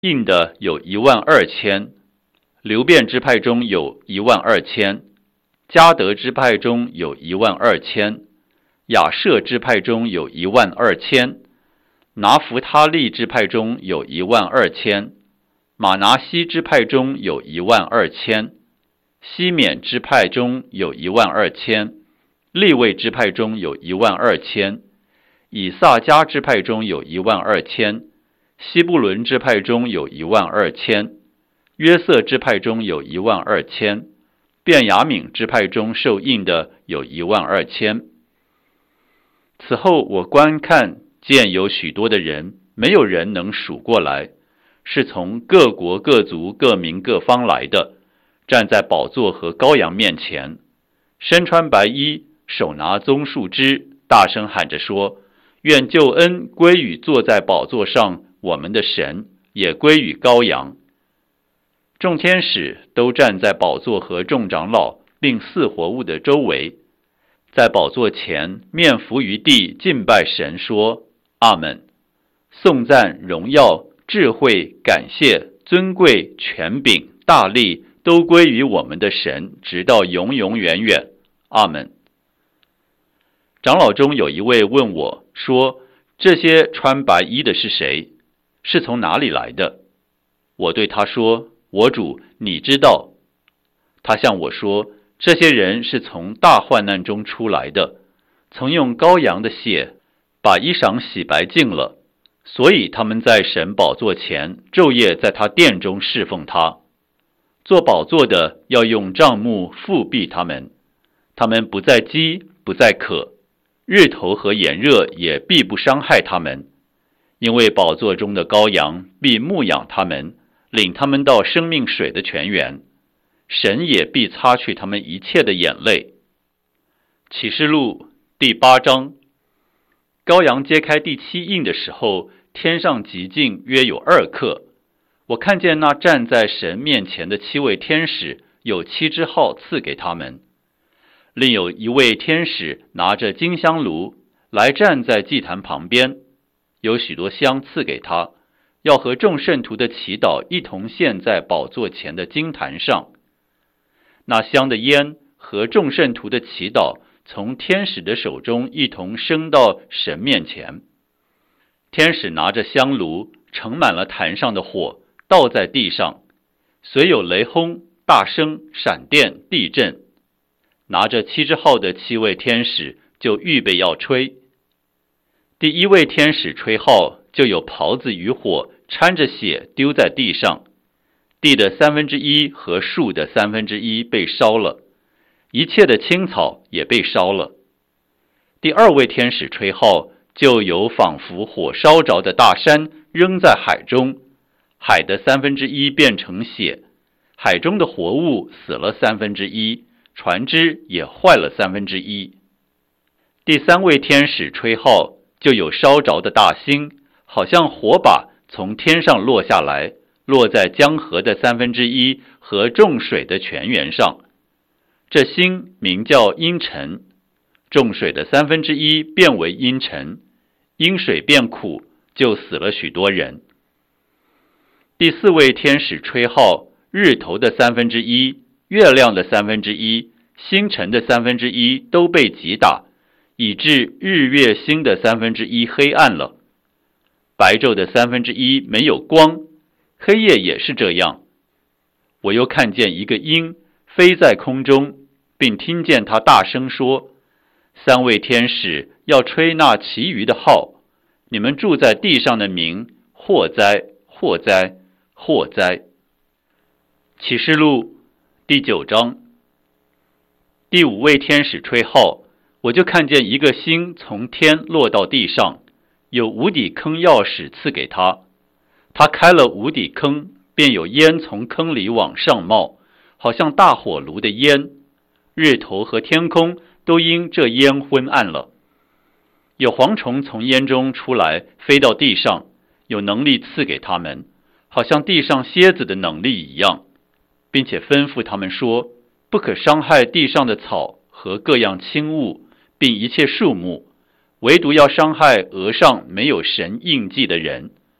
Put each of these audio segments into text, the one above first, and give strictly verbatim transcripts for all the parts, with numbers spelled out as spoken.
印的有一万二千，流便支派中有一万二千，迦得支派中有一万二千，亚设支派中有一万二千，拿弗他利支派中有一万二千，马拿西支派中有一万二千，西缅支派中有一万二千，利未支派中有一万二千，以萨迦支派中有一万二千，西布伦支派中有一万二千，约瑟支派中有一万二千，便雅悯支派中受印的有一万二千。此后我观看，见有许多的人，没有人能数过来，是从各国各族各民各方来的，站在宝座和羔羊面前，身穿白衣，手拿棕树枝，大声喊着说：愿救恩归于坐在宝座上我们的神，也归于羔羊。众天使都站在宝座和众长老并四活物的周围，在宝座前面伏于地敬拜神，说：阿们。颂赞、荣耀、智慧、感谢、尊贵、权柄、大力都归于我们的神，直到永永远远。阿们。长老中有一位问我说：这些穿白衣的是谁？是从哪里来的？我对他说：我主，你知道。他向我说：这些人是从大患难中出来的，曾用羔羊的血把衣裳洗白净了，所以他们在神宝座前昼夜在他殿中侍奉他。做宝座的要用帐幕覆庇他们，他们不再饥，不再渴，日头和炎热也必不伤害他们，因为宝座中的羔羊必牧养他们，领他们到生命水的泉源，神也必擦去他们一切的眼泪。启示录第八章。羔羊揭开第七印的时候，天上极静约有二刻，我看见那站在神面前的七位天使，有七支号赐给他们。另有一位天使拿着金香炉来站在祭坛旁边，有许多香赐给他，要和众圣徒的祈祷一同献在宝座前的金坛上。那香的烟和众圣徒的祈祷从天使的手中一同升到神面前。天使拿着香炉盛满了坛上的火，倒在地上，随有雷轰、大声、闪电、地震。拿着七支号的七位天使就预备要吹。第一位天使吹号，就有袍子与火掺着血丢在地上，地的三分之一和树的三分之一被烧了，一切的青草也被烧了。第二位天使吹号，就有仿佛火烧着的大山扔在海中，海的三分之一变成血，海中的活物死了三分之一，船只也坏了三分之一。第三位天使吹号，就有烧着的大星，好像火把从天上落下来，落在江河的三分之一和众水的泉源上。这星名叫阴沉，众水的三分之一变为阴沉，因水变苦，就死了许多人。第四位天使吹号，日头的三分之一、月亮的三分之一、星辰的三分之一都被击打，以致日月星的三分之一黑暗了。白昼的三分之一没有光，黑夜也是这样。我又看见一个鹰飞在空中，并听见他大声说：三位天使要吹那其余的号，你们住在地上的民，祸哉，祸哉，祸哉。启示录第九章。第五位天使吹号，我就看见一个星从天落到地上，有无底坑钥匙赐给他。他开了无底坑，便有烟从坑里往上冒，好像大火炉的烟，日头和天空都因这烟昏暗了。有蝗虫从烟中出来，飞到地上，有能力赐给他们，好像地上蝎子的能力一样，并且吩咐他们说：不可伤害地上的草和各样轻物，并一切树木，唯独要伤害额上没有神印记的人。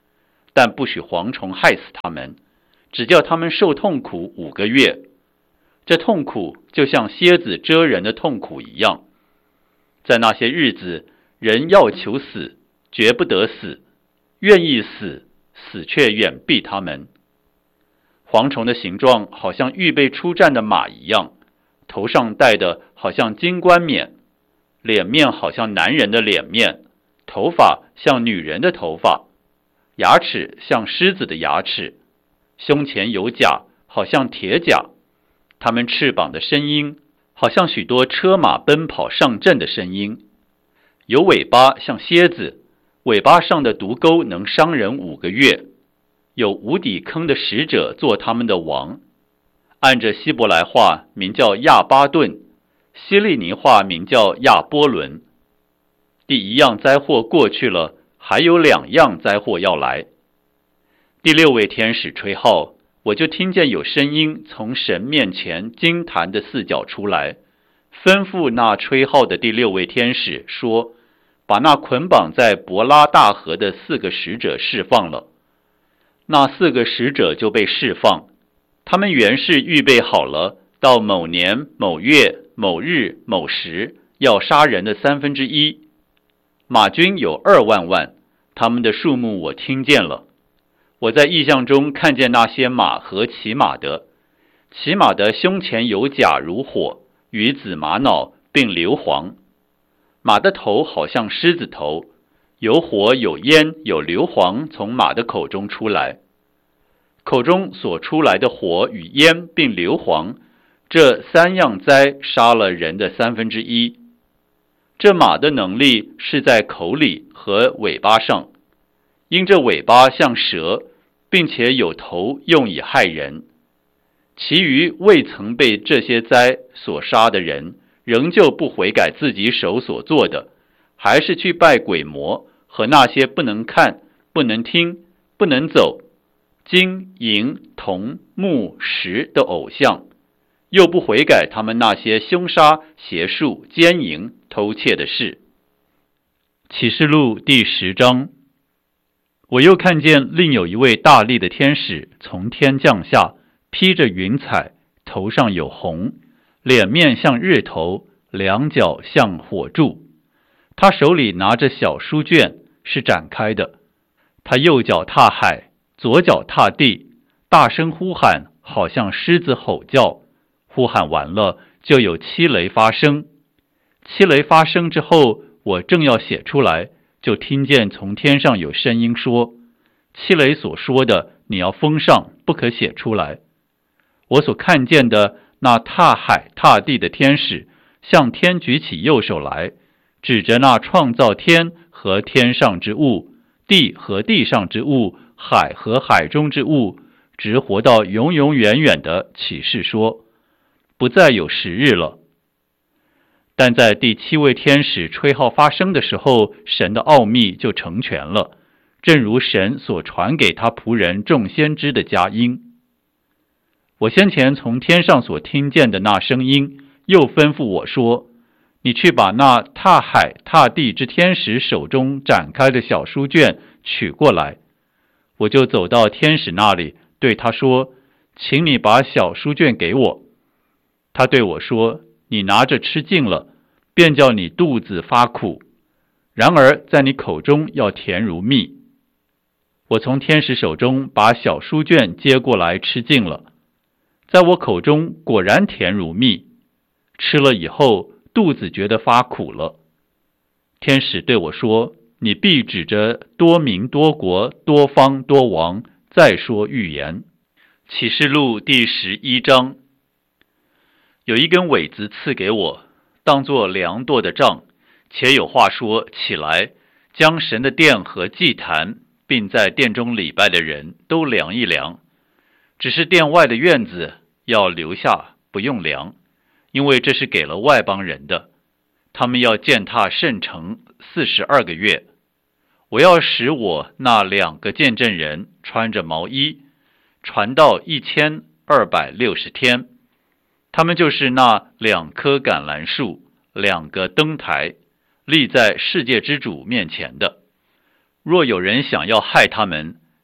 但不许蝗虫害死他们，只叫他们受痛苦五个月。这痛苦就像蝎子蛰人的痛苦一样。在那些日子，人要求死，绝不得死；愿意死，死却远避他们。蝗虫的形状好像预备出战的马一样，头上戴的好像金冠冕，脸面好像男人的脸面，头发像女人的头发，牙齿像狮子的牙齿，胸前有甲，好像铁甲。它们翅膀的声音好像许多车马奔跑上阵的声音。有尾巴像蝎子，尾巴上的毒钩能伤人五个月。有无底坑的使者做他们的王，按着希伯来话名叫亚巴顿，希利尼话名叫亚波伦。第一样灾祸过去了，还有两样灾祸要来。第六位天使吹号，我就听见有声音从神面前金坛的四角出来，吩咐那吹号的第六位天使说，把那捆绑在伯拉大河的四个使者释放了。那四个使者就被释放，他们原是预备好了，到某年某月某日某时要杀人的三分之一。马军有二万万，他们的数目我听见了。我在异象中看见那些马和骑马的，骑马的胸前有甲如火，与子玛瑙并硫磺。马的头好像狮子头，有火有烟有硫磺从马的口中出来，口中所出来的火与烟并硫磺，这三样灾杀了人的三分之一。这马的能力是在口里和尾巴上，因这尾巴像蛇，并且有头用以害人。其余未曾被这些灾所杀的人，仍旧不悔改自己手所做的，还是去拜鬼魔和那些不能看、不能听、不能走、金银铜木石的偶像，又不悔改他们那些凶杀、邪术、奸淫、偷窃的事。启示录第十章。我又看见另有一位大力的天使从天降下，披着云彩，头上有红，脸面像日头，两脚像火柱。他手里拿着小书卷，是展开的。他右脚踏海，左脚踏地，大声呼喊，好像狮子吼叫。呼喊完了，就有七雷发生。七雷发生之后，我正要写出来，就听见从天上有声音说，七雷所说的你要封上，不可写出来。我所看见的那踏海踏地的天使，向天举起右手来，指着那创造天和天上之物，地和地上之物，海和海中之物，直活到永永远远的启示说，不再有时日了。但在第七位天使吹号发生的时候，神的奥秘就成全了，正如神所传给他仆人众先知的佳音。我先前从天上所听见的那声音，又吩咐我说，你去把那踏海踏地之天使手中展开的小书卷取过来。我就走到天使那里，对他说，请你把小书卷给我。他对我说，你拿着吃尽了，便叫你肚子发苦，然而在你口中要甜如蜜。我从天使手中把小书卷接过来吃尽了，在我口中果然甜如蜜，吃了以后肚子觉得发苦了。天使对我说，你必指着多民多国多方多王再说预言。启示录第十一章。有一根苇子赐给我，当作量度的杖，且有话说，起来，将神的殿和祭坛，并在殿中礼拜的人都量一量。只是殿外的院子要留下，不用量，因为这是给了外邦人的。他们要践踏圣城四十二个月。我要使我那两个见证人穿着毛衣，传到一千二百六十天。他们就是那两棵橄榄树，两个灯台，立在世界之主面前的。若有人想要害他们，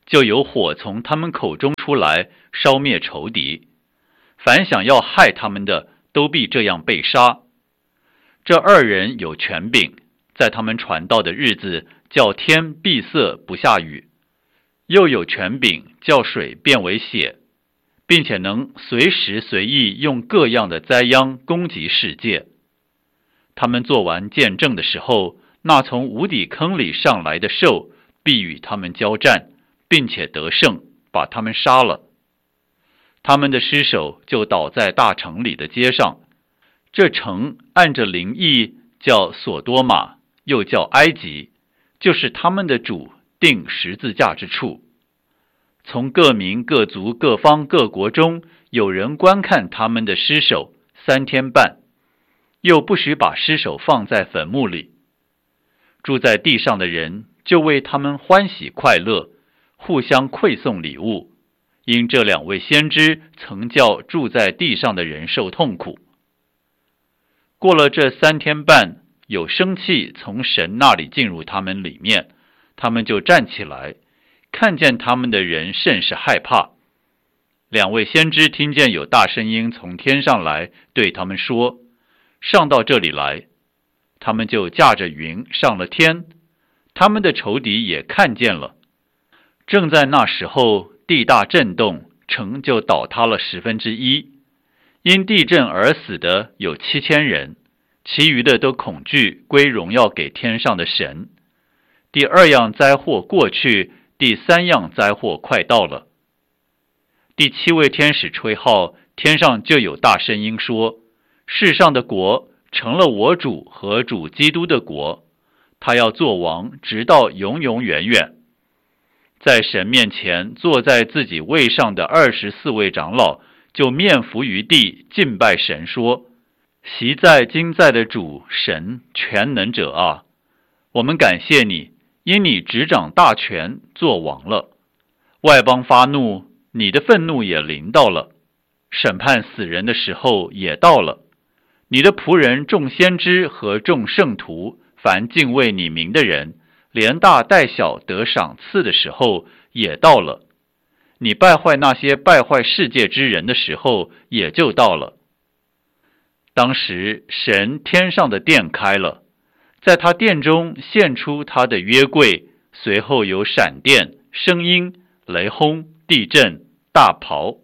就有火从他们口中出来，烧灭仇敌。凡想要害他们的，都必这样被杀。这二人有权柄，在他们传道的日子，叫天闭塞不下雨，又有权柄叫水变为血，并且能随时随意用各样的灾殃攻击世界。他们做完见证的时候，那从无底坑里上来的兽必与他们交战，并且得胜，把他们杀了。他们的尸首就倒在大城里的街上。这城按着灵意叫索多玛，又叫埃及，就是他们的主钉十字架之处。从各民各族各方各国中有人观看他们的尸首三天半，又不许把尸首放在坟墓里。住在地上的人就为他们欢喜快乐，互相馈送礼物，因这两位先知曾叫住在地上的人受痛苦。过了这三天半，有生气从神那里进入他们里面，他们就站起来，看见他们的人甚是害怕。两位先知听见有大声音从天上来，对他们说：上到这里来。他们就驾着云上了天，他们的仇敌也看见了。正在那时候，地大震动，城就倒塌了十分之一。因地震而死的有七千人，其余的都恐惧，归荣耀给天上的神。第二样灾祸过去，第三样灾祸快到了。第七位天使吹号，天上就有大声音说：世上的国成了我主和主基督的国，他要做王，直到永永远远。在神面前坐在自己位上的二十四位长老就面伏于地，敬拜神说：昔在今在的主神全能者啊，我们感谢你，因你执掌大权，做王了。外邦发怒，你的愤怒也临到了，审判死人的时候也到了。你的仆人众先知和众圣徒，凡敬畏你名的人，连大带小得赏赐的时候也到了。你败坏那些败坏世界之人的时候也就到了。当时神天上的殿开了，在他殿中现出他的约柜，随后有闪电、声音、雷轰、地震、大雹。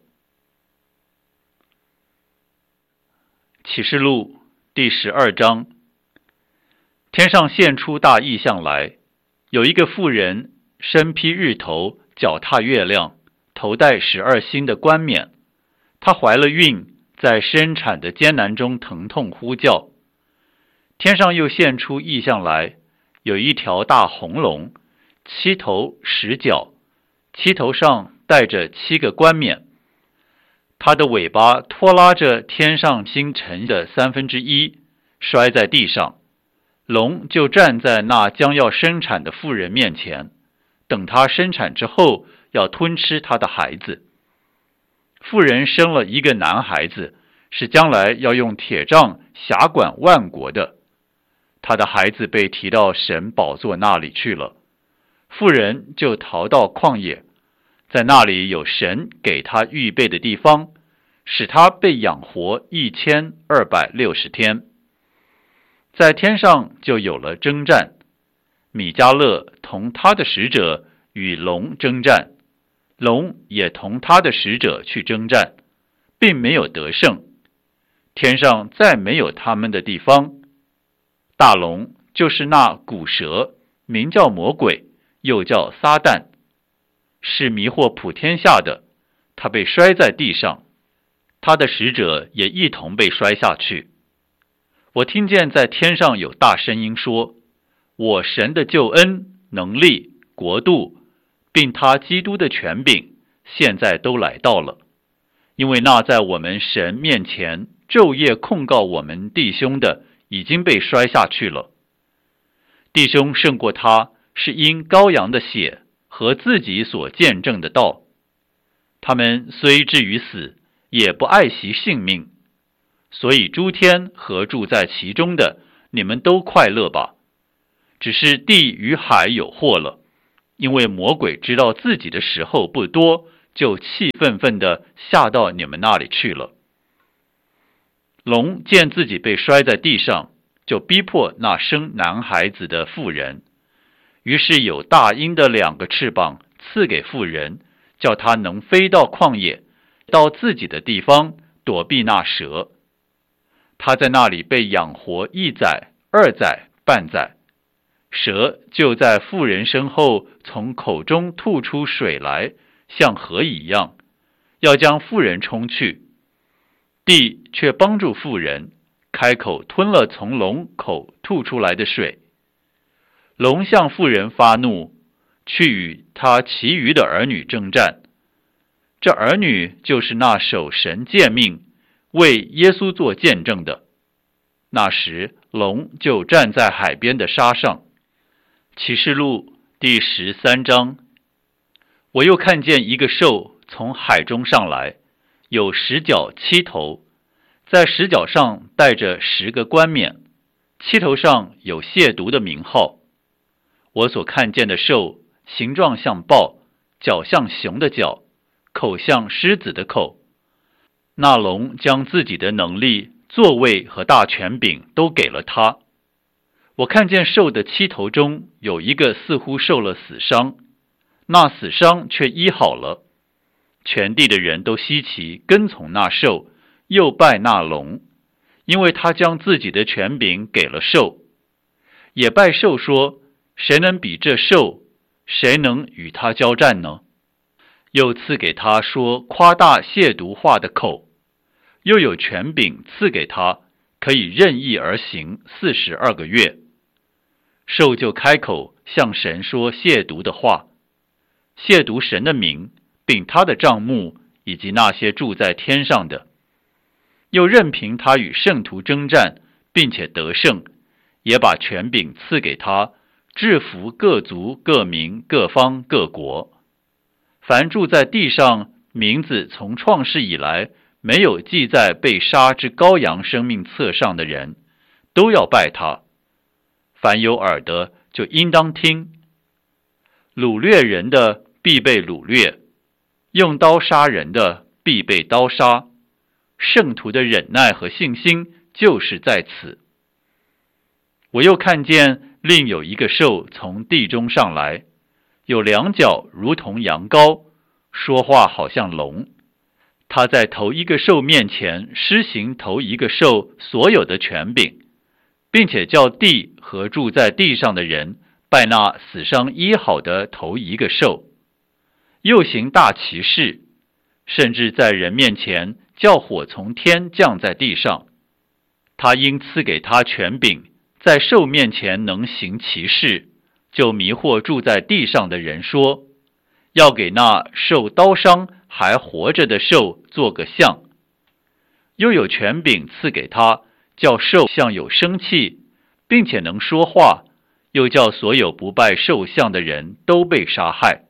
启示录第十二章。天上现出大异象来，有一个妇人，身披日头，脚踏月亮，头戴十二星的冠冕。她怀了孕，在生产的艰难中疼痛呼叫。天上又现出异象来，有一条大红龙，七头十角，七头上带着七个冠冕。它的尾巴拖拉着天上星辰的三分之一，摔在地上。龙就站在那将要生产的妇人面前，等她生产之后，要吞吃她的孩子。妇人生了一个男孩子，是将来要用铁杖辖管万国的。她的孩子被提到神宝座那里去了，妇人就逃到旷野，在那里有神给她预备的地方，使她被养活一千二百六十天。在天上就有了征战，米迦勒同他的使者与龙征战，龙也同他的使者去征战，并没有得胜。天上再没有他们的地方。大龙就是那古蛇，名叫魔鬼，又叫撒旦，是迷惑普天下的，他被摔在地上，他的使者也一同被摔下去。我听见在天上有大声音说：我神的救恩、能力、国度，并他基督的权柄，现在都来到了。因为那在我们神面前昼夜控告我们弟兄的，已经被摔下去了。弟兄胜过他，是因羔羊的血和自己所见证的道。他们虽至于死，也不爱惜性命。所以诸天和住在其中的，你们都快乐吧。只是地与海有祸了， 因为魔鬼知道自己的时候不多，就气愤愤地下到你们那里去了。龙见自己被摔在地上，就逼迫那生男孩子的妇人，于是有大鹰的两个翅膀赐给妇人，叫她能飞到旷野，到自己的地方躲避那蛇。她在那里被养活一载、二载、半载，蛇就在妇人身后从口中吐出水来，像河一样，要将妇人冲去。地却帮助妇人，开口吞了从龙口吐出来的水。龙向妇人发怒，去与他其余的儿女征战。这儿女就是那守神诫命、为耶稣做见证的。那时龙就站在海边的沙上。启示录第十三章。我又看见一个兽从海中上来，有十角七头，在十角上带着十个冠冕，七头上有亵渎的名号。我所看见的兽形状像豹，脚像熊的脚，口像狮子的口。那龙将自己的能力、座位和大权柄都给了他。我看见兽的七头中有一个似乎受了死伤，那死伤却医好了。全地的人都稀奇，跟从那兽，又拜那龙，因为他将自己的权柄给了兽。也拜兽说，谁能比这兽？谁能与他交战呢？又赐给他说夸大亵渎话的口，又有权柄赐给他，可以任意而行四十二个月。兽就开口向神说亵渎的话，亵渎神的名，并他的帐幕，以及那些住在天上的。又任凭他与圣徒征战，并且得胜，也把权柄赐给他，制服各族、各民、各方、各国。凡住在地上，名字从创世以来没有记在被杀之羔羊生命册上的人，都要拜他。凡有耳的，就应当听。掳掠人的必被掳掠，用刀杀人的必被刀杀。圣徒的忍耐和信心就是在此。我又看见另有一个兽从地中上来，有两脚如同羊羔，说话好像龙。他在头一个兽面前施行头一个兽所有的权柄，并且叫地和住在地上的人拜那死伤医好的头一个兽。又行大奇事，甚至在人面前叫火从天降在地上。他因赐给他权柄，在兽面前能行奇事，就迷惑住在地上的人说，要给那受刀伤还活着的兽做个像。又有权柄赐给他，叫兽像有生气，并且能说话，又叫所有不拜兽像的人都被杀害。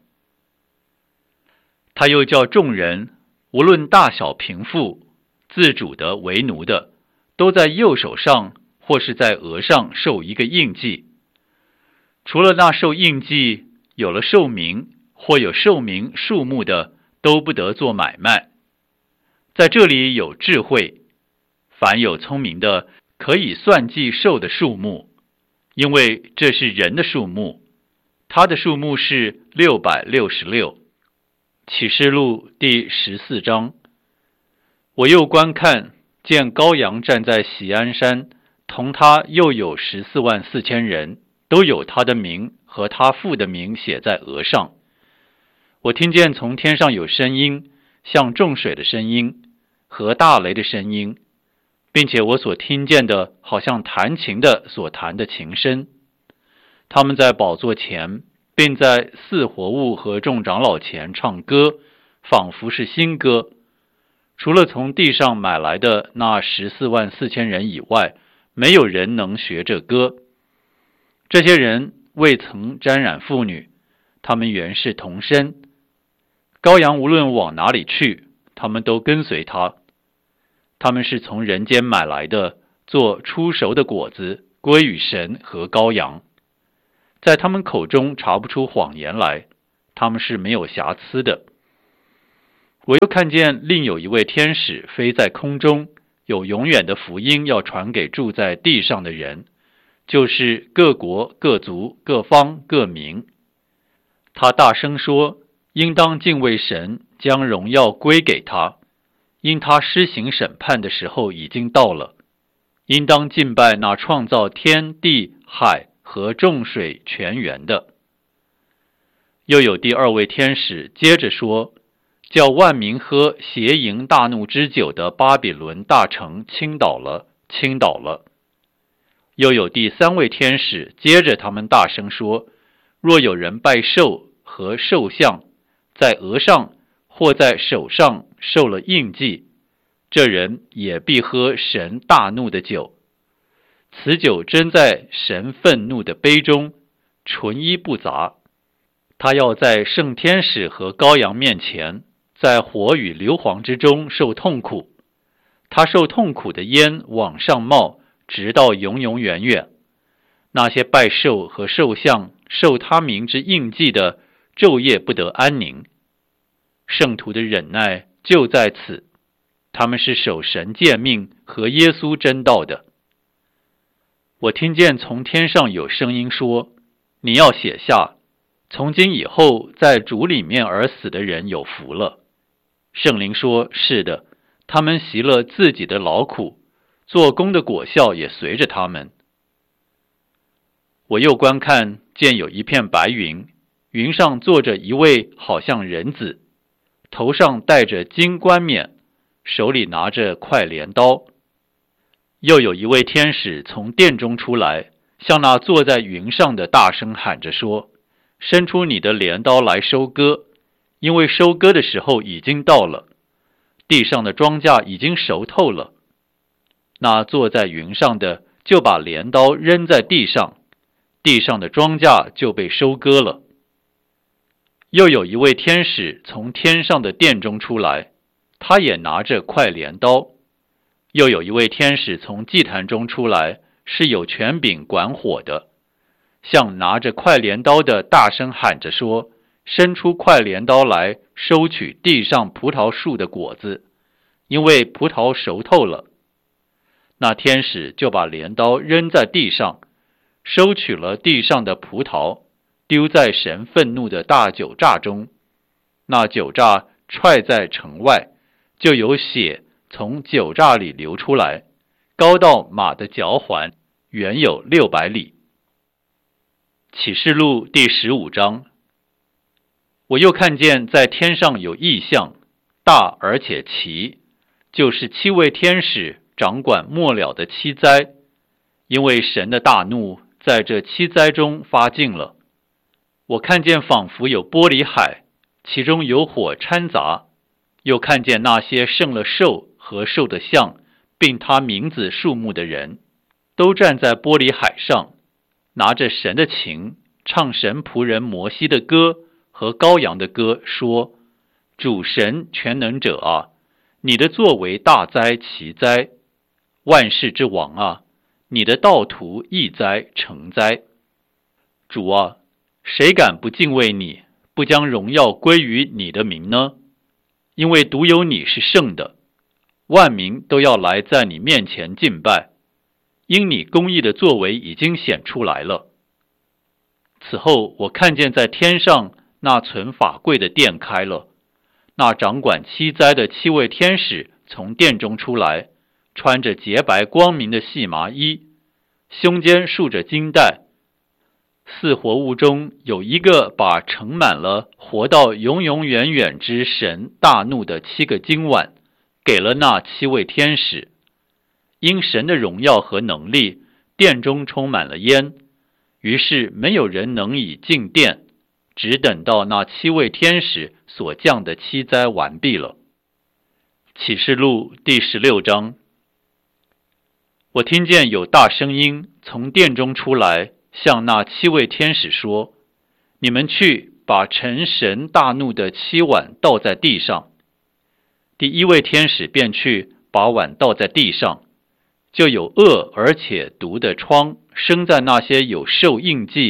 他又叫众人，无论大小贫富，自主的为奴的，都在右手上或是在额上受一个印记。除了那受印记，有了寿名或有寿名数目的，都不得做买卖。在这里有智慧，凡有聪明的，可以算计兽的数目，因为这是人的数目，他的数目是六百六十六。启示录第十四章。我又观看，见羔羊站在锡安山，同他又有十四万四千人，都有他的名和他父的名写在额上。我听见从天上有声音，像众水的声音和大雷的声音，并且我所听见的好像弹琴的所弹的琴声。他们在宝座前，并在四活物和众长老前唱歌，仿佛是新歌。除了从地上买来的那十四万四千人以外，没有人能学这歌。这些人未曾沾染妇女，他们原是童身。羔羊无论往哪里去，他们都跟随他。他们是从人间买来的，做出熟的果子，归与神和羔羊。 在他们口中查不出谎言来，他们是没有瑕疵的。我又看见另有一位天使飞在空中，有永远的福音要传给住在地上的人，就是各国、各族、各方、各民。他大声说，应当敬畏神，将荣耀归给他，因他施行审判的时候已经到了。应当敬拜那创造天地海和众水泉源的。又有第二位天使接着说，叫万民喝邪淫大怒之酒的巴比伦大城倾倒了，倾倒了。又有第三位天使接着他们大声说，若有人拜兽和兽像，在额上或在手上受了印记，这人也必喝神大怒的酒。此酒斟在神愤怒的杯中，纯一不杂。他要在圣天使和羔羊面前，在火与硫磺之中受痛苦。他受痛苦的烟往上冒，直到永永远远。那些拜兽和兽像受他名之印记的，昼夜不得安宁。圣徒的忍耐就在此，他们是守神诫命和耶稣真道的。我听见从天上有声音说，你要写下，从今以后在主里面而死的人有福了。圣灵说，是的，他们习了自己的劳苦，做工的果效也随着他们。我又观看，见有一片白云，云上坐着一位好像人子，头上戴着金冠冕，手里拿着快镰刀。又有一位天使从殿中出来，向那坐在云上的大声喊着说，伸出你的镰刀来收割，因为收割的时候已经到了，地上的庄稼已经熟透了。那坐在云上的就把镰刀扔在地上，地上的庄稼就被收割了。又有一位天使从天上的殿中出来，他也拿着快镰刀。又有一位天使从祭坛中出来，是有权柄管火的，向拿着快镰刀的大声喊着说，伸出快镰刀来收取地上葡萄树的果子，因为葡萄熟透了。那天使就把镰刀扔在地上，收取了地上的葡萄，丢在神愤怒的大酒榨中。那酒榨踹在城外，就有血从酒榨里流出来，高到马的脚环，远有六百里。启示录第十五章。我又看见在天上有异象，大而且奇，就是七位天使掌管末了的七灾，因为神的大怒在这七灾中发尽了。我看见仿佛有玻璃海，其中有火掺杂，又看见那些胜了兽和兽的像，并他名字数目的人，都站在玻璃海上，拿着神的琴，唱神仆人摩西的歌和羔羊的歌，说，主神全能者啊，你的作为大哉奇哉，万世之王啊，你的道途易哉成哉。主啊，谁敢不敬畏你，不将荣耀归于你的名呢？因为独有你是圣的，万民都要来在你面前敬拜，因你公义的作为已经显出来了。此后我看见在天上那存法柜的殿开了，那掌管七灾的七位天使从殿中出来，穿着洁白光明的细麻衣，胸间束着金带。四活物中有一个把盛满了活到永永远远之神大怒的七个金碗，给了那七位天使。因神的荣耀和能力，殿中充满了烟，于是没有人能以进殿，只等到那七位天使所降的七灾完毕了。启示录第十六章。我听见有大声音从殿中出来，向那七位天使说，你们去把盛神大怒的七碗倒在地上。第一位天使便去把碗倒在地上，就有恶而且毒的疮生在那些有受印记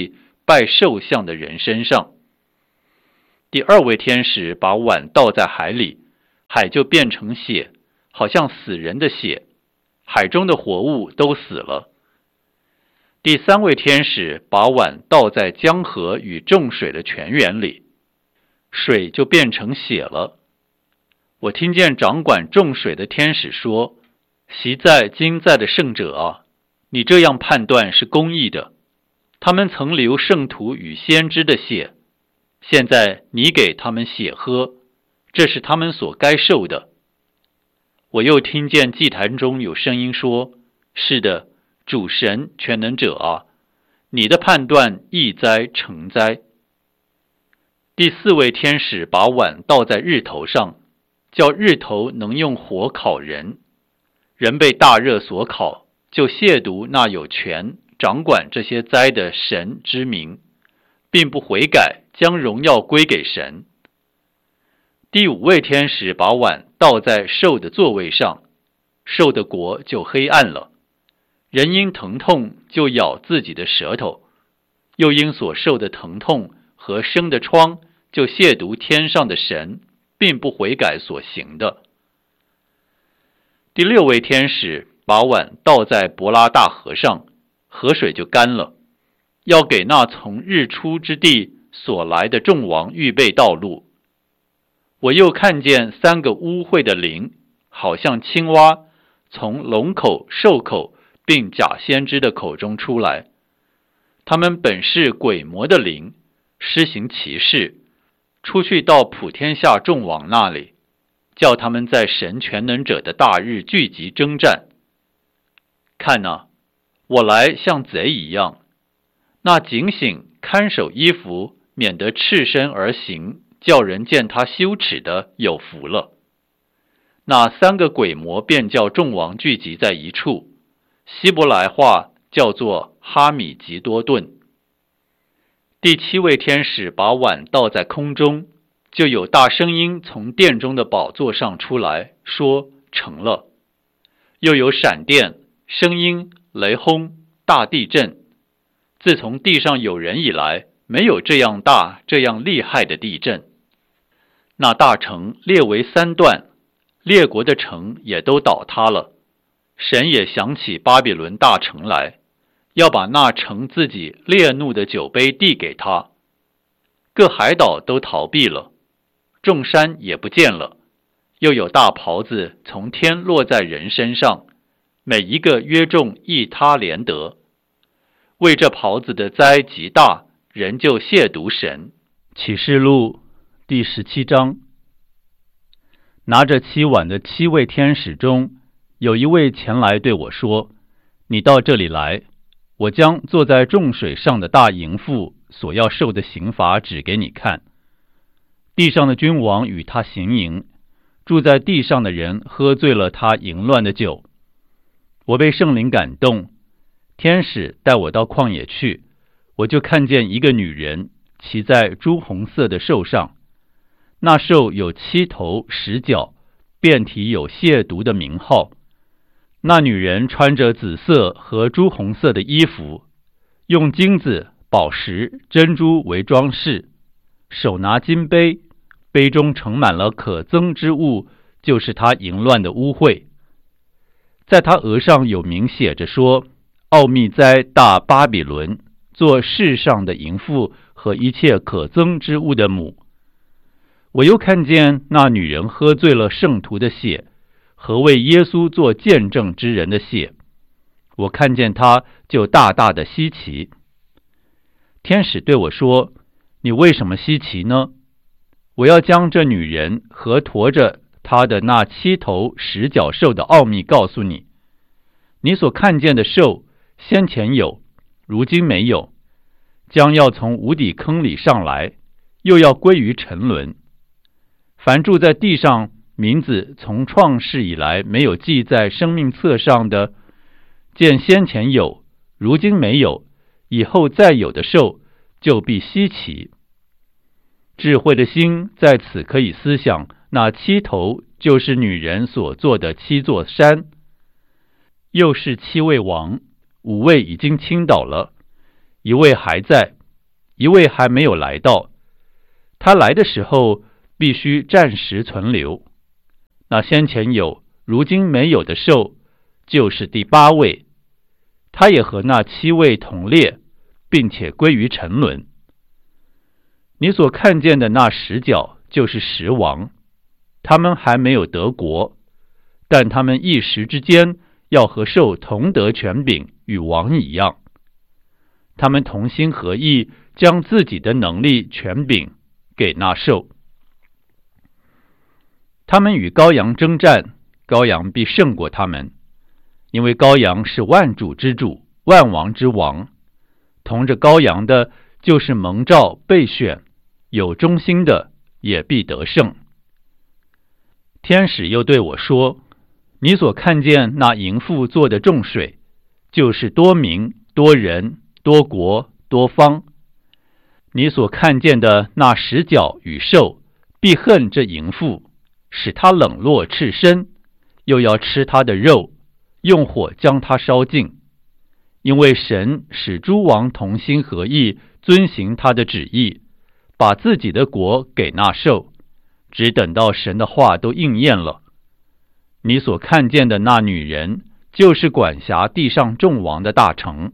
拜兽像的人身上。第二位天使把碗倒在海里，海就变成血，好像死人的血，海中的活物都死了。第三位天使把碗倒在江河与众水的泉源里，水就变成血了。我听见掌管众水的天使说：昔在今在的圣者啊，你这样判断是公义的。他们曾流圣徒与先知的血，现在你给他们血喝，这是他们所该受的。我又听见祭坛中有声音说：是的，主神全能者啊，你的判断义哉诚哉。第四位天使把碗倒在日头上，叫日头能用火烤人。人被大热所烤，就亵渎那有权掌管这些灾的神之名，并不悔改，将荣耀归给神。第五位天使把碗倒在兽的座位上，兽的国就黑暗了。人因疼痛就咬自己的舌头，又因所受的疼痛和生的疮，就亵渎天上的神，并不悔改所行的。第六位天使把碗倒在伯拉大河上，河水就干了，要给那从日出之地所来的众王预备道路。我又看见三个污秽的灵，好像青蛙，从龙口、兽口并假先知的口中出来。他们本是鬼魔的灵，施行奇事，出去到普天下众王那里，叫他们在神全能者的大日聚集征战。看啊，我来像贼一样，那警醒看守衣服，免得赤身而行，叫人见他羞耻的，有福了。那三个鬼魔便叫众王聚集在一处，希伯来话叫做哈米吉多顿。第七位天使把碗倒在空中，就有大声音从殿中的宝座上出来，说：成了。又有闪电、声音、雷轰、大地震。自从地上有人以来，没有这样大、这样厉害的地震。那大城列为三段，列国的城也都倒塌了。神也想起巴比伦大城来，要把那城自己烈怒的酒杯递给他。各海岛都逃避了，众山也不见了。又有大袍子从天落在人身上，每一个约重一他连得。为这袍子的灾极大，人就亵渎神。启示录第十七章。拿着七碗的七位天使中，有一位前来对我说：你到这里来，我将坐在众水上的大淫妇所要受的刑罚指给你看。地上的君王与他行淫，住在地上的人喝醉了他淫乱的酒。我被圣灵感动，天使带我到旷野去，我就看见一个女人骑在朱红色的兽上，那兽有七头十角，遍体有亵渎的名号。那女人穿着紫色和朱红色的衣服，用金子、宝石、珍珠为装饰，手拿金杯，杯中盛满了可憎之物，就是她淫乱的污秽。在她额上有名写着说：奥秘哉大巴比伦，做世上的淫妇和一切可憎之物的母。我又看见那女人喝醉了圣徒的血和为耶稣做见证之人的血，我看见她就大大的稀奇。天使对我说：你为什么稀奇呢？我要将这女人和驮着她的那七头十角兽的奥秘告诉你。你所看见的兽，先前有，如今没有，将要从无底坑里上来，又要归于沉沦。凡住在地上名字从创世以来没有记在生命册上的，见先前有，如今没有，以后再有的兽，就必稀奇。智慧的心在此可以思想，那七头就是女人所做的七座山，又是七位王，五位已经倾倒了，一位还在， 一位还没有来到，他来的时候必须暂时存留。那先前有如今没有的兽，就是第八位，他也和那七位同列，并且归于沉沦。你所看见的那十角就是十王，他们还没有得国，但他们一时之间要和兽同得权柄，与王一样。他们同心合意，将自己的能力权柄给那兽。他们与羔羊征战，羔羊必胜过他们，因为羔羊是万主之主，万王之王。同着羔羊的，就是蒙召备选，有忠心的，也必得胜。天使又对我说，你所看见那淫妇坐的众水，就是多民、多人、多国、多方。你所看见的那十角与兽，必恨这淫妇，使他冷落赤身，又要吃他的肉，用火将他烧尽。因为神使诸王同心合意，遵行他的旨意，把自己的国给那兽，只等到神的话都应验了。你所看见的那女人，就是管辖地上众王的大城。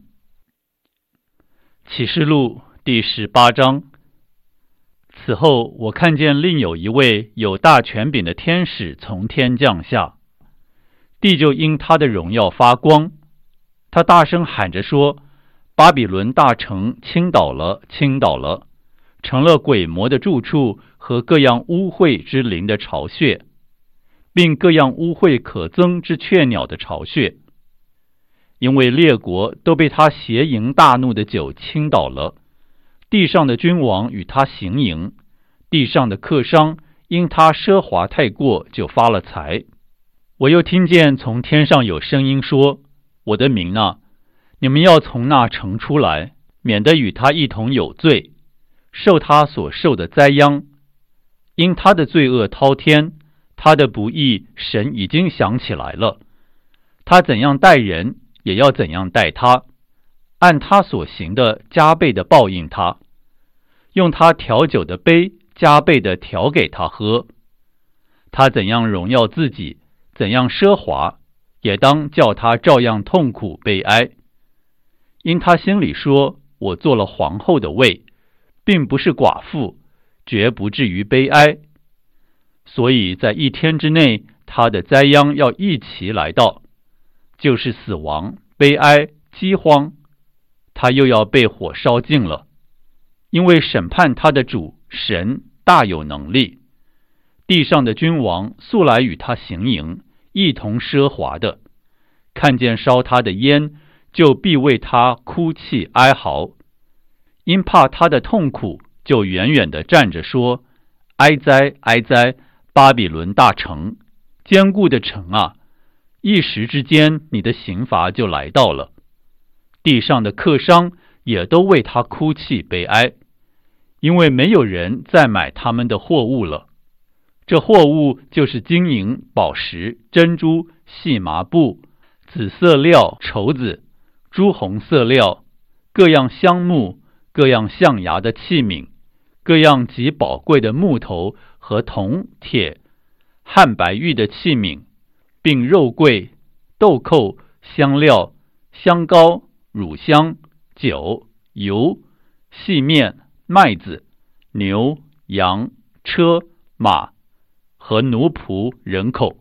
启示录第十八章。此后我看见另有一位有大权柄的天使从天降下，地就因他的荣耀发光。他大声喊着说，巴比伦大城倾倒了，倾倒了，成了鬼魔的住处和各样污秽之灵的巢穴，并各样污秽可憎之雀鸟的巢穴。因为列国都被他邪淫大怒的酒倾倒了，地上的君王与他行淫，地上的客商因他奢华太过就发了财。我又听见从天上有声音说，我的民啊，你们要从那城出来，免得与他一同有罪，受他所受的灾殃。因他的罪恶滔天，他的不义神已经想起来了。他怎样待人，也要怎样待他，按他所行的加倍的报应他，用他调酒的杯加倍的调给他喝。他怎样荣耀自己，怎样奢华，也当叫他照样痛苦悲哀。因他心里说，我做了皇后的位，并不是寡妇，绝不至于悲哀。所以在一天之内，他的灾殃要一齐来到，就是死亡、悲哀、饥荒，他又要被火烧尽了。因为审判他的主神大有能力，地上的君王素来与他行淫，一同奢华的，看见烧他的烟，就必为他哭泣哀嚎。因怕他的痛苦，就远远地站着说，哀哉哀哉，巴比伦大城，坚固的城啊，一时之间你的刑罚就来到了。地上的客商也都为他哭泣悲哀，因为没有人再买他们的货物了。这货物就是金银、宝石、珍珠、细麻布、紫色料、绸子、朱红色料，各样香木，各样象牙的器皿，各样极宝贵的木头和铜、铁、汉白玉的器皿，并肉桂、豆蔻、香料、香膏、乳香、酒、油、细面、麦子、牛、羊、车、马和奴仆人口。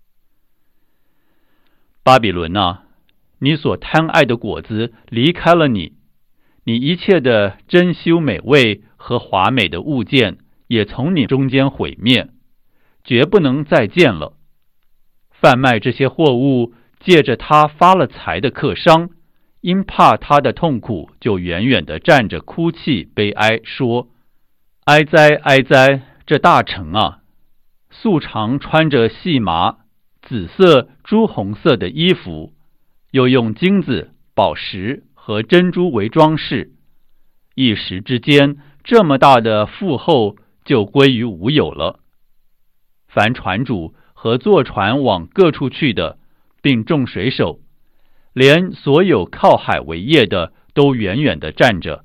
巴比伦啊，你所贪爱的果子离开了你，你一切的珍馐美味和华美的物件也从你中间毁灭，绝不能再见了。贩卖这些货物，借着他发了财的客商，因怕他的痛苦，就远远地站着哭泣悲哀，说，哀哉哀哉，这大城啊，素常穿着细麻、紫色、朱红色的衣服，又用金子、宝石和珍珠为装饰，一时之间，这么大的富厚就归于无有了。凡船主和坐船往各处去的，并众水手，连所有靠海为业的，都远远地站着，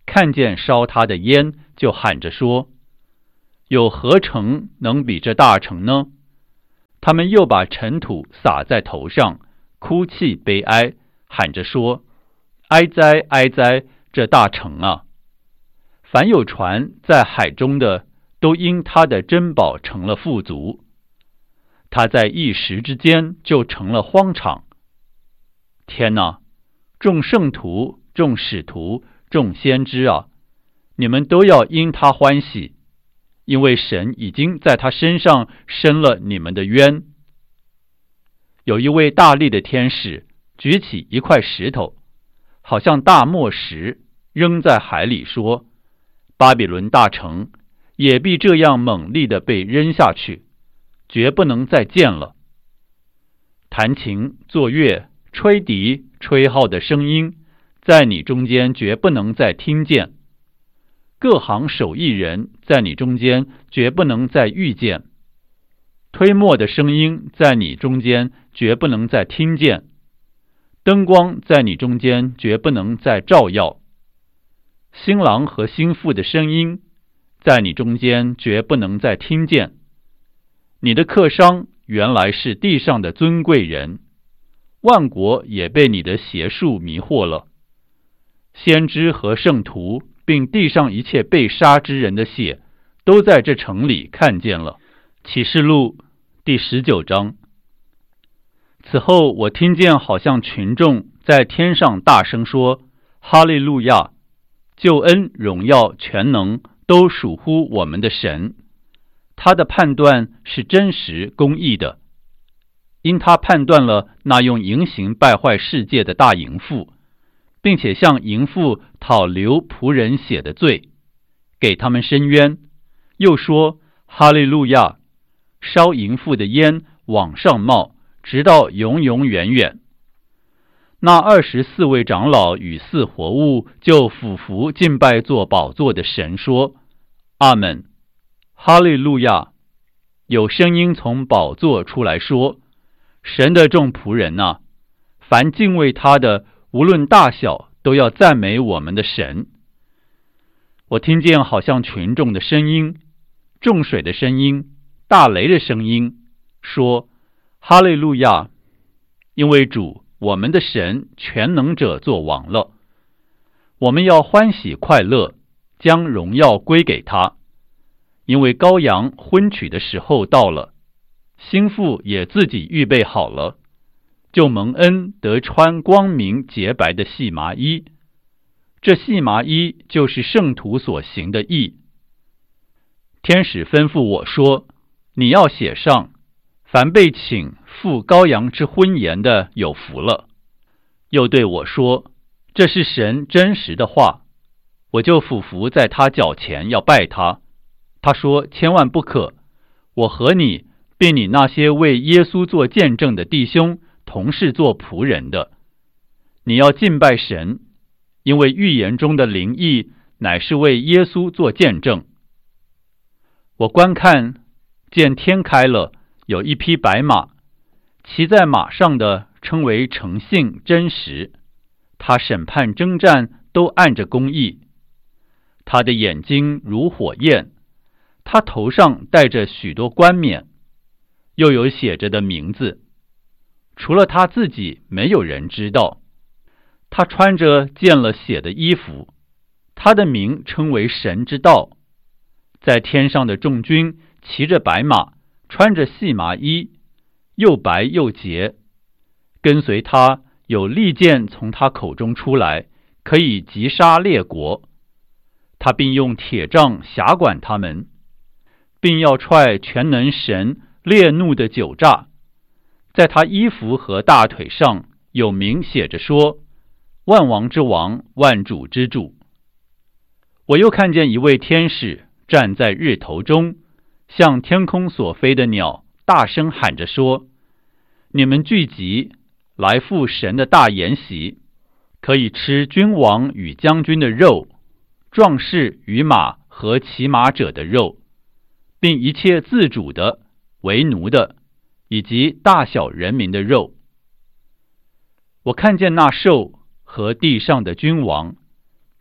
看见烧他的烟，就喊着说：有何城能比这大城呢？他们又把尘土撒在头上，哭泣悲哀，喊着说：哀哉哀哉，这大城啊！凡有船在海中的，都因他的珍宝成了富足。他在一时之间就成了荒场。天哪！众圣徒、众使徒、众先知啊，你们都要因他欢喜，因为神已经在他身上伸了你们的冤。有一位大力的天使举起一块石头，好像大磨石，扔在海里，说：巴比伦大城也必这样猛力地被扔下去，绝不能再见了。弹琴、作乐、吹笛、吹号的声音，在你中间绝不能再听见。各行手艺人在你中间绝不能再遇见。推磨的声音在你中间绝不能再听见。灯光在你中间绝不能再照耀。新郎和新妇的声音在你中间绝不能再听见。你的客商原来是地上的尊贵人，万国也被你的邪术迷惑了。先知和圣徒并地上一切被杀之人的血，都在这城里看见了。启示录第十九章。此后我听见好像群众在天上大声说：哈利路亚！救恩、荣耀、全能都属乎我们的神。他的判断是真实公义的，因他判断了那用淫行败坏世界的大淫妇，并且向淫妇讨流仆人血的罪，给他们伸冤。又说：哈利路亚！烧淫妇的烟往上冒，直到永永远远。那二十四位长老与四活物就俯伏敬拜做宝座的神，说：阿们，哈利路亚！有声音从宝座出来说：神的众仆人啊，凡敬畏他的，无论大小，都要赞美我们的神。我听见好像群众的声音、众水的声音、大雷的声音，说：哈利路亚！因为主我们的神全能者作王了，我们要欢喜快乐，将荣耀归给他。因为羔羊婚娶的时候到了，新妇也自己预备好了，就蒙恩得穿光明洁白的细麻衣。这细麻衣就是圣徒所行的义。天使吩咐我说：你要写上，凡被请赴羔羊之婚筵的有福了。又对我说：这是神真实的话。我就俯伏在他脚前要拜他。他说：千万不可，我和你并你那些为耶稣做见证的弟兄同是做仆人的。你要敬拜神，因为预言中的灵意乃是为耶稣做见证。我观看，见天开了，有一匹白马，骑在马上的称为诚信真实，他审判征战都按着公义。他的眼睛如火焰，他头上戴着许多冠冕，又有写着的名字，除了他自己没有人知道。他穿着溅了血的衣服，他的名称为神之道。在天上的众军骑着白马，穿着细麻衣，又白又洁。跟随他有利剑从他口中出来，可以击杀列国。他并用铁杖辖管他们，并要踹全能神烈怒的酒榨。在他衣服和大腿上有名写着说：万王之王，万主之主。我又看见一位天使站在日头中，向天空所飞的鸟大声喊着说：你们聚集来赴神的大筵席，可以吃君王与将军的肉，壮士与马和骑马者的肉，并一切自主的、为奴的，以及大小人民的肉。我看见那兽和地上的君王，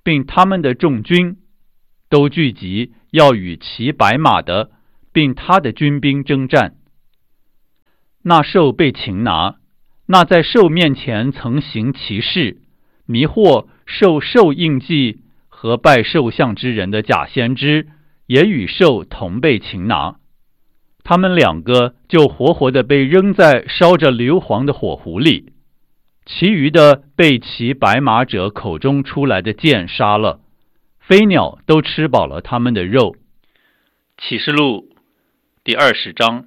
并他们的众军，都聚集要与骑白马的并他的军兵征战。那兽被擒拿，那在兽面前曾行奇事，迷惑受兽印记和拜兽像之人的假先知，也与兽同被擒拿。他们两个就活活的被扔在烧着硫磺的火湖里，其余的被骑白马者口中出来的箭杀了，飞鸟都吃饱了他们的肉。 启示录第二十章。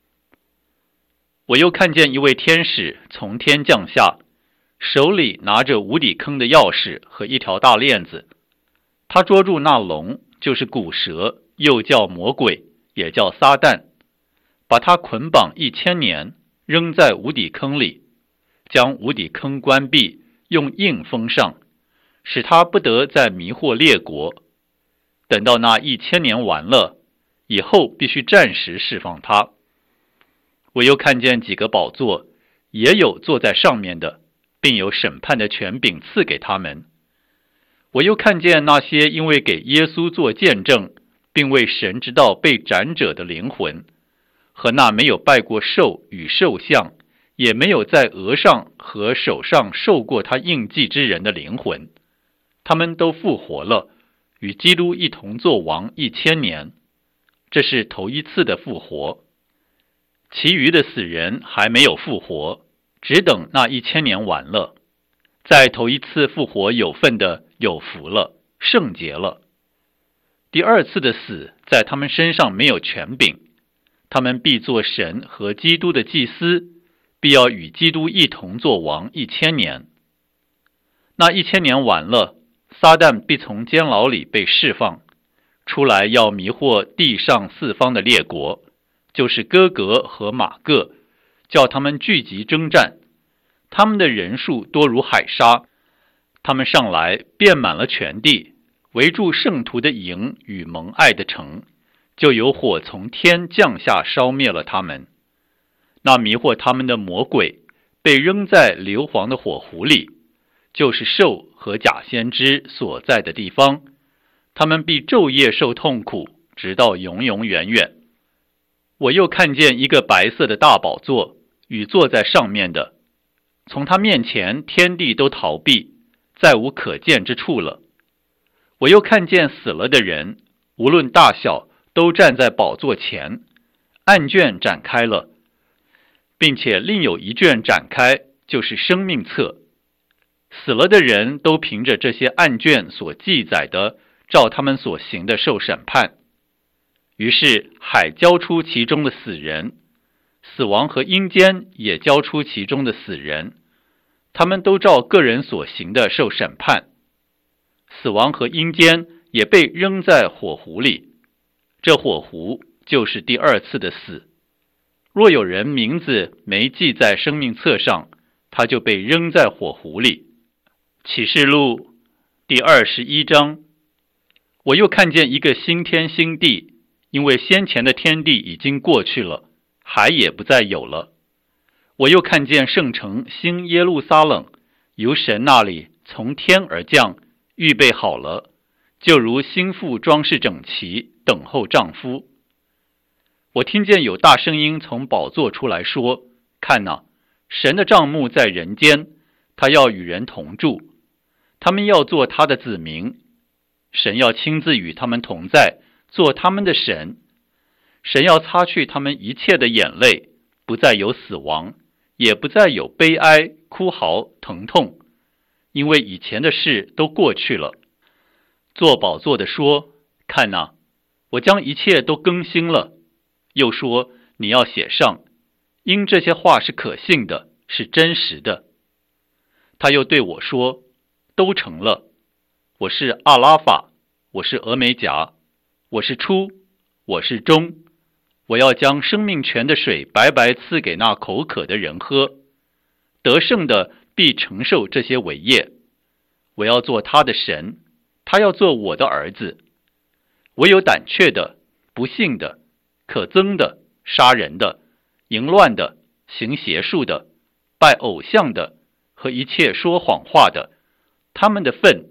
我又看见一位天使从天降下，手里拿着无底坑的钥匙和一条大链子。他捉住那龙，就是古蛇，又叫魔鬼，也叫撒旦，把他捆绑一千年，扔在无底坑里，将无底坑关闭，用印封上，使他不得再迷惑列国。等到那一千年完了以后，必须暂时释放他。我又看见几个宝座，也有坐在上面的，并有审判的权柄赐给他们。我又看见那些因为给耶稣做见证，并为神之道被斩者的灵魂，和那没有拜过兽与兽像，也没有在额上和手上受过他印记之人的灵魂，他们都复活了，与基督一同作王一千年。这是头一次的复活。其余的死人还没有复活，只等那一千年完了。在头一次复活有份的有福了，圣洁了。第二次的死在他们身上没有权柄，他们必做神和基督的祭司，必要与基督一同作王一千年。那一千年完了，撒旦必从监牢里被释放，出来要迷惑地上四方的列国，就是哥格和马各，叫他们聚集征战。他们的人数多如海沙，他们上来遍满了全地，围住圣徒的营与蒙爱的城，就有火从天降下烧灭了他们。那迷惑他们的魔鬼被扔在硫磺的火湖里，就是兽和假先知所在的地方，他们必昼夜受痛苦，直到永永远远。我又看见一个白色的大宝座，与坐在上面的，从他面前天地都逃避，再无可见之处了。我又看见死了的人，无论大小，都站在宝座前，案卷展开了，并且另有一卷展开，就是生命册。死了的人都凭着这些案卷所记载的，照他们所行的受审判。于是海交出其中的死人，死亡和阴间也交出其中的死人，他们都照个人所行的受审判。死亡和阴间也被扔在火湖里，这火湖就是第二次的死。若有人名字没记在生命册上，他就被扔在火湖里。启示录第二十一章。我又看见一个新天新地，因为先前的天地已经过去了，海也不再有了。我又看见圣城新耶路撒冷，由神那里从天而降，预备好了，就如新妇装饰整齐，等候丈夫。我听见有大声音从宝座出来说，看哪，神的帐幕在人间，他要与人同住，他们要做他的子民，神要亲自与他们同在，做他们的神。神要擦去他们一切的眼泪，不再有死亡，也不再有悲哀、哭嚎、疼痛，因为以前的事都过去了。坐宝座的说，看哪，我将一切都更新了。又说，你要写上，因这些话是可信的，是真实的。他又对我说，都成了。我是阿拉法，我是俄梅甲，我是初，我是终。我要将生命泉的水白白赐给那口渴的人喝，得胜的必承受这些伟业。我要做他的神，他要做我的儿子。唯有胆怯的、不信的、可憎的、杀人的、淫乱的、行邪术的、拜偶像的和一切说谎话的，他们的份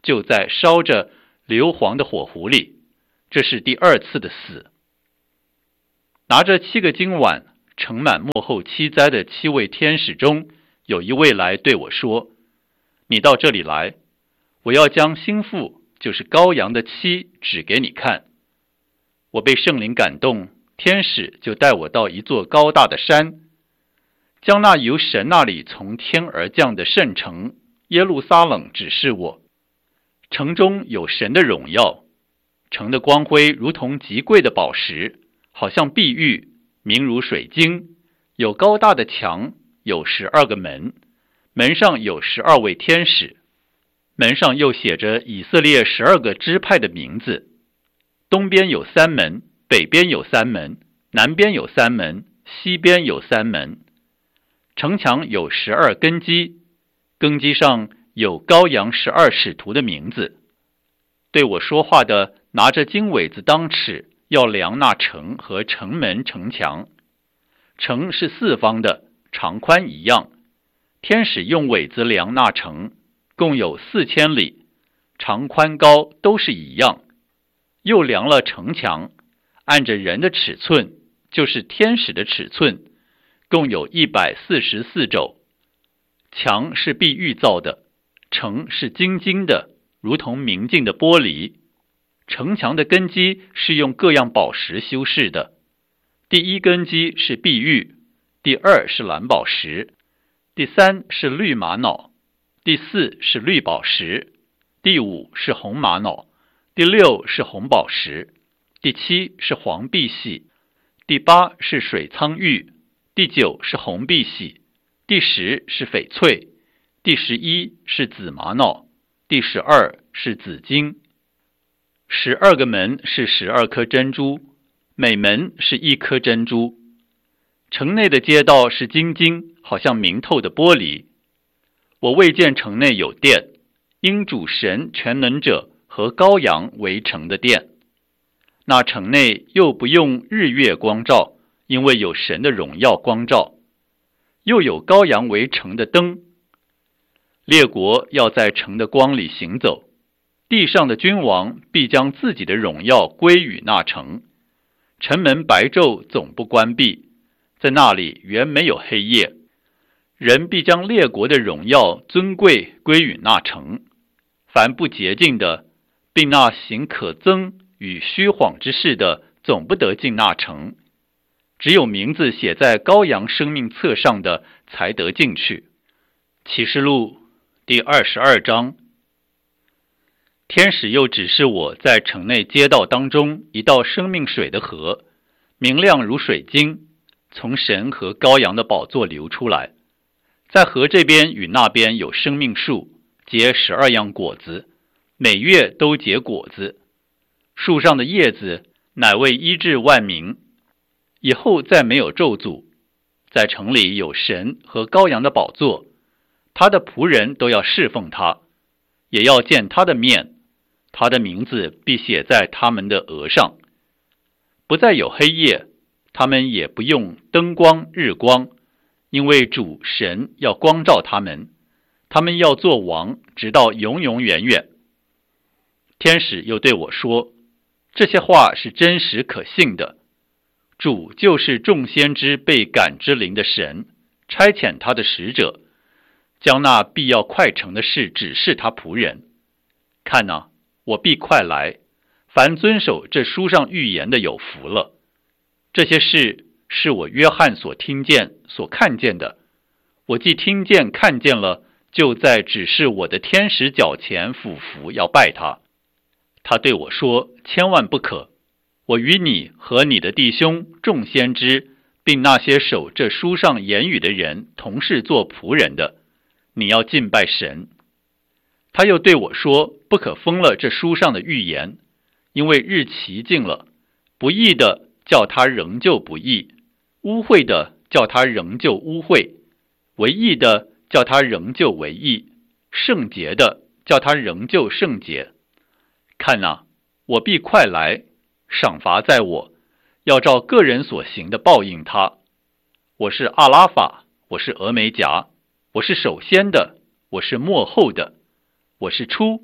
就在烧着硫磺的火湖里，这是第二次的死。拿着七个金碗盛满末后七灾的七位天使中，有一位来对我说，你到这里来，我要将新妇，就是羔羊的妻指给你看。我被圣灵感动，天使就带我到一座高大的山，将那由神那里从天而降的圣城耶路撒冷指示我。城中有神的荣耀，城的光辉如同极贵的宝石，好像碧玉，明如水晶，有高大的墙，有十二个门，门上有十二位天使，门上又写着以色列十二个支派的名字。东边有三门，北边有三门，南边有三门，西边有三门。城墙有十二根基，根基上有羔羊十二使徒的名字。对我说话的拿着金苇子当尺，要量那城和城门城墙。城是四方的，长宽一样。天使用苇子量那城，共有四千里，长宽高都是一样。又量了城墙，按着人的尺寸，就是天使的尺寸，共有一百四十四肘。墙是碧玉造的，城是晶晶的，如同明镜的玻璃。城墙的根基是用各样宝石修饰的。第一根基是碧玉，第二是蓝宝石，第三是绿玛瑙，第四是绿宝石，第五是红玛瑙，第六是红宝石，第七是黄碧玺，第八是水苍玉，第九是红碧玺，第十是翡翠，第十一是紫玛瑙，第十二是紫金。十二个门是十二颗珍珠，每门是一颗珍珠。城内的街道是晶晶，好像明透的玻璃。我未见城内有殿，因主神全能者和羔羊为城的殿。那城内又不用日月光照，因为有神的荣耀光照。又有羔羊为城的灯。列国要在城的光里行走，地上的君王必将自己的荣耀归于那城。城门白昼总不关闭，在那里原没有黑夜。人必将列国的荣耀尊贵归于那城。凡不洁净的，并那行可憎与虚谎之事的，总不得进那城。只有名字写在羔羊生命册上的，才得进去。启示录第二十二章。天使又指示我在城内街道当中一道生命水的河，明亮如水晶，从神和羔羊的宝座流出来。在河这边与那边有生命树，结十二样果子，每月都结果子。树上的叶子乃为医治万民。以后再没有咒诅。在城里有神和羔羊的宝座，他的仆人都要侍奉他，也要见他的面，他的名字必写在他们的额上。不再有黑夜，他们也不用灯光日光，因为主神要光照他们，他们要做王，直到永永远远。天使又对我说，这些话是真实可信的。主就是众先知被感之灵的神，差遣他的使者，将那必要快成的事指示他仆人。看哪，我必快来，凡遵守这书上预言的有福了。这些事是我约翰所听见所看见的。我既听见看见了，就在指示我的天使脚前俯伏要拜他。他对我说，千万不可，我与你和你的弟兄众先知，并那些守这书上言语的人同是做仆人的，你要敬拜神。他又对我说，不可封了这书上的预言，因为日期近了。不义的叫他仍旧不义，污秽的叫他仍旧污秽，为义的叫他仍旧为义，圣洁的叫他仍旧圣洁。看哪，我必快来，赏罚在我，要照个人所行的报应他。我是阿拉法，我是俄梅戛，我是首先的，我是末后的，我是初，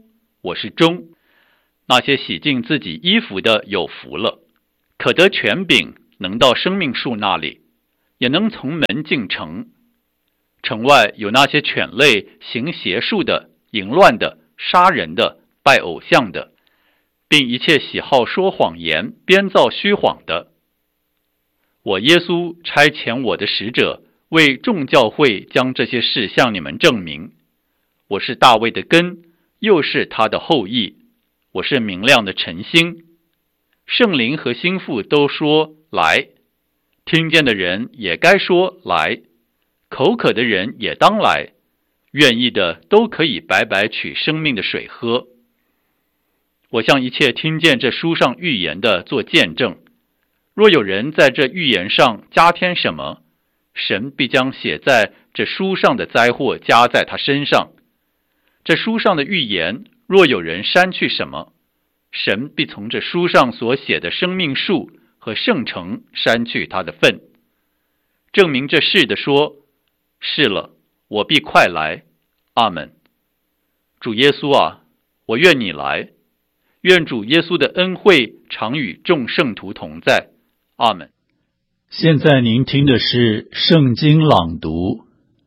我是忠。那些洗净自己衣服的有福了，可得权柄，能到生命树那里，也能从门进城。城外有那些犬类，行邪术的、淫乱的、杀人的、拜偶像的，并一切喜好说谎言、编造虚谎的。我耶稣差遣我的使者，为众教会将这些事向你们证明。我是大卫的根，又是他的后裔。我是明亮的晨星。圣灵和心腹都说来，听见的人也该说来，口渴的人也当来，愿意的都可以白白取生命的水喝。我向一切听见这书上预言的做见证，若有人在这预言上加添什么，神必将写在这书上的灾祸加在他身上。这书上的预言，若有人删去什么，神必从这书上所写的生命树和圣城删去他的份。证明这事的说，是了，我必快来。阿们。主耶稣啊，我愿你来。愿主耶稣的恩惠常与众圣徒同在。阿们。 现在您听的是圣经朗读。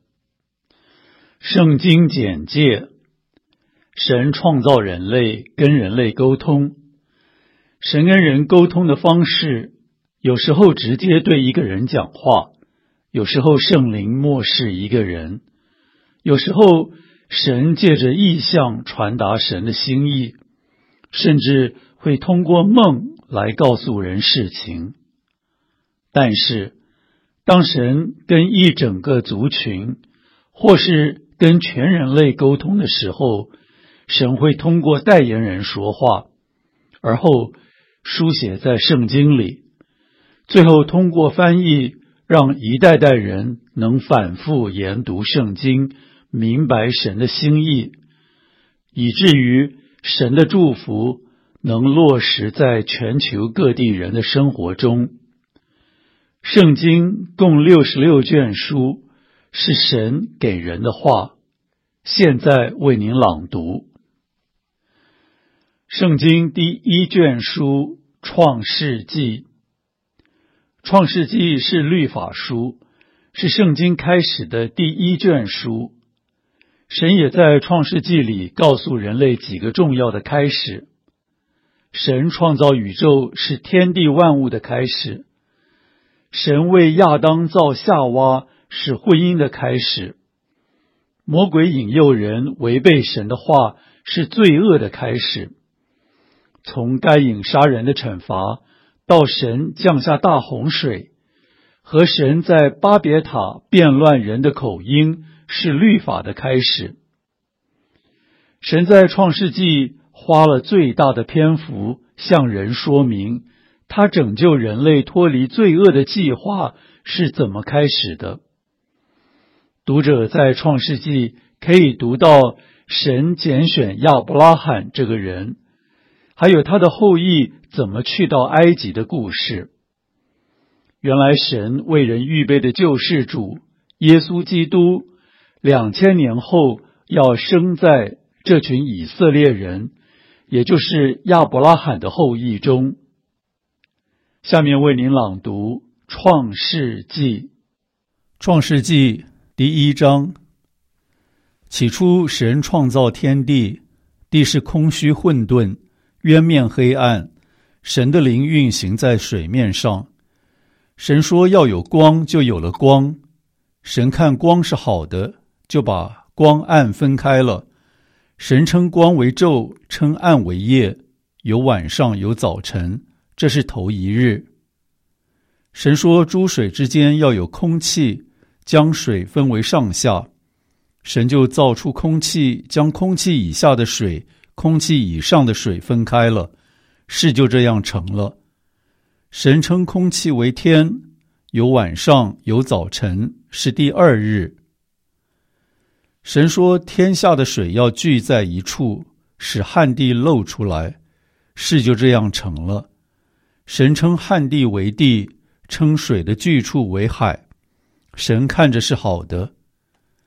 圣经简介：神创造人类，跟人类沟通。神跟人沟通的方式，有时候直接对一个人讲话，有时候圣灵默示一个人，有时候神借着异象传达神的心意，甚至会通过梦来告诉人事情。但是，当神跟一整个族群，或是跟全人类沟通的时候，神会通过代言人说话，而后书写在圣经里，最后通过翻译，让一代代人能反复研读圣经，明白神的心意，以至于神的祝福能落实在全球各地人的生活中。圣经共六十六卷书，是神给人的话。现在为您朗读。圣经第一卷书《创世纪》。创世纪是律法书，是圣经开始的第一卷书。神也在创世纪里告诉人类几个重要的开始。神创造宇宙是天地万物的开始。神为亚当造夏娃是婚姻的开始。魔鬼引诱人违背神的话是罪恶的开始。从该隐杀人的惩罚，到神降下大洪水，和神在巴别塔变乱人的口音是律法的开始。神在创世纪花了最大的篇幅向人说明他拯救人类脱离罪恶的计划是怎么开始的。读者在创世纪可以读到神拣选亚伯拉罕这个人，还有他的后裔怎么去到埃及的故事。原来神为人预备的救世主耶稣基督，两千年后要生在这群以色列人，也就是亚伯拉罕的后裔中。下面为您朗读创世纪。创世纪第一章。起初神创造天地，地是空虚混沌，渊面黑暗，神的灵运行在水面上。神说要有光，就有了光。神看光是好的，就把光暗分开了。神称光为昼，称暗为夜，有晚上有早晨，这是头一日。神说诸水之间要有空气，将水分为上下。神就造出空气，将空气以下的水、空气以上的水分开了，事就这样成了。神称空气为天，有晚上有早晨，是第二日。神说天下的水要聚在一处，使旱地露出来，事就这样成了。神称旱地为地，称水的聚处为海。神看着是好的。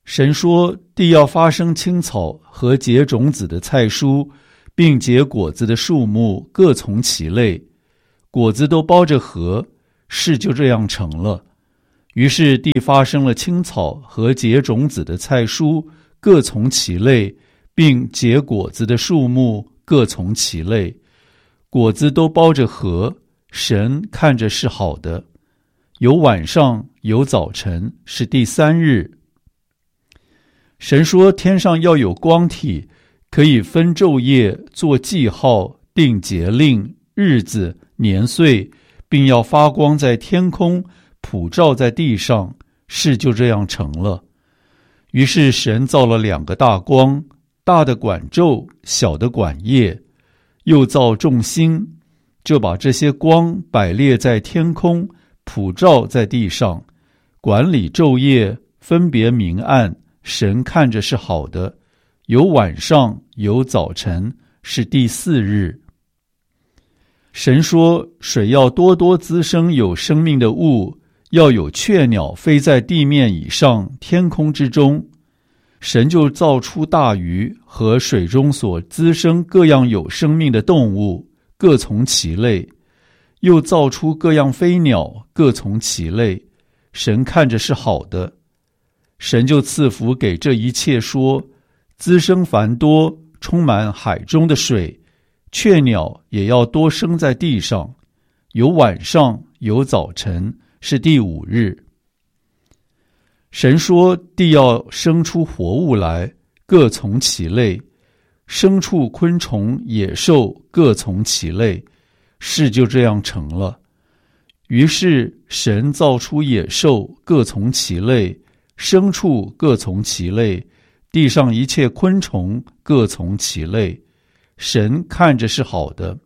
神说，地要发生青草和结种子的菜蔬，并结果子的树木各从其类，果子都包着核，事就这样成了。于是地发生了青草和结种子的菜蔬各从其类，并结果子的树木各从其类，果子都包着核，神看着是好的。有晚上，有早晨，是第三日。神说，天上要有光体，可以分昼夜，做记号，定节令、日子、年岁，并要发光在天空，普照在地上，事就这样成了。于是神造了两个大光，大的管昼，小的管夜，又造众星，就把这些光摆列在天空，普照在地上，管理昼夜，分别明暗，神看着是好的。有晚上，有早晨，是第四日。神说，水要多多滋生有生命的物，要有雀鸟飞在地面以上，天空之中。神就造出大鱼和水中所滋生各样有生命的动物，各从其类，又造出各样飞鸟，各从其类。神看着是好的。神就赐福给这一切，说，滋生繁多，充满海中的水，雀鸟也要多生在地上。有晚上，有早晨，是第五日。神说，地要生出活物来，各从其类，牲畜、昆虫、野兽各从其类，事就这样成了。于是神造出野兽，各从其类，牲畜各从其类，地上一切昆虫各从其类，神看着是好的。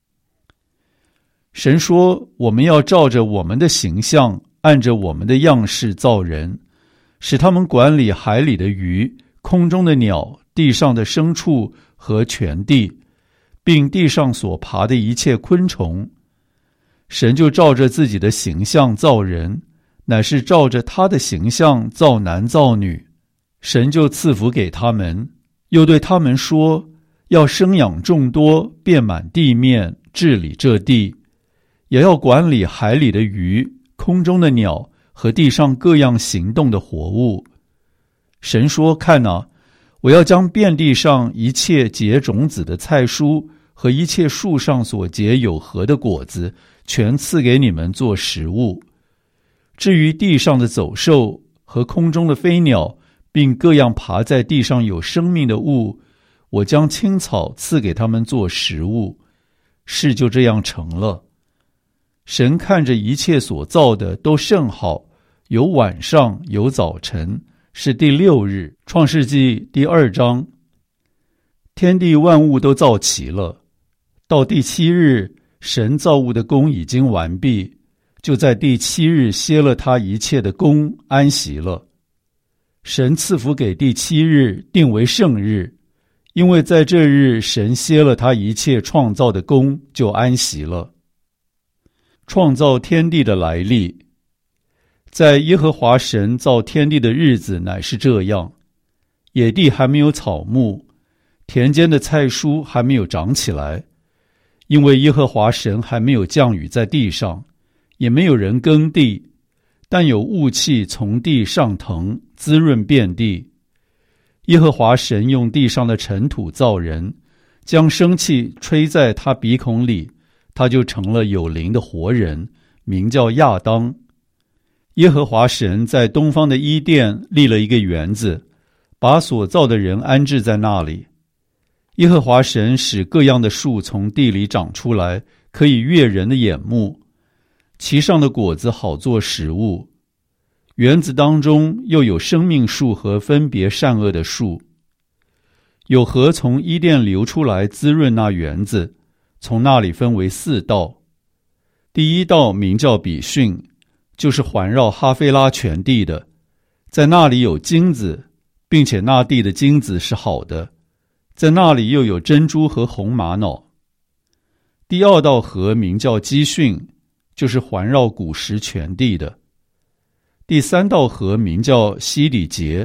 神说，我们要照着我们的形象，按着我们的样式造人，使他们管理海里的鱼、空中的鸟、地上的牲畜和全地，并地上所爬的一切昆虫。神就照着自己的形象造人，乃是照着他的形象造男造女。神就赐福给他们，又对他们说，要生养众多，遍满地面，治理这地，也要管理海里的鱼、空中的鸟和地上各样行动的活物。神说，看哪，我要将遍地上一切结种子的菜蔬和一切树上所结有核的果子，全赐给你们做食物。至于地上的走兽和空中的飞鸟，并各样爬在地上有生命的物，我将青草赐给他们做食物。事就这样成了。神看着一切所造的都甚好，有晚上，有早晨，是第六日。创世纪第二章。天地万物都造齐了，到第七日，神造物的工已经完毕，就在第七日歇了他一切的工，安息了。神赐福给第七日，定为圣日，因为在这日神歇了他一切创造的工，就安息了。创造天地的来历。在耶和华神造天地的日子乃是这样：野地还没有草木，田间的菜蔬还没有长起来，因为耶和华神还没有降雨在地上，也没有人耕地，但有雾气从地上腾，滋润遍地。耶和华神用地上的尘土造人，将生气吹在他鼻孔里，他就成了有灵的活人，名叫亚当。耶和华神在东方的伊甸立了一个园子，把所造的人安置在那里。耶和华神使各样的树从地里长出来，可以悦人的眼目，其上的果子好做食物。园子当中又有生命树和分别善恶的树。有河从伊甸流出来，滋润那园子，从那里分为四道。第一道名叫比逊，就是环绕哈菲拉全地的，在那里有金子，并且那地的金子是好的，在那里又有珍珠和红玛瑙。第二道河名叫基训，就是环绕古时全地的。第三道河名叫西底结，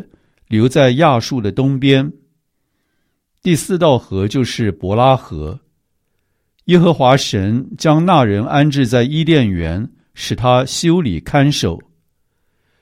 流在亚述的东边。第四道河就是伯拉河。耶和华神将那人安置在伊甸园，使他修理看守，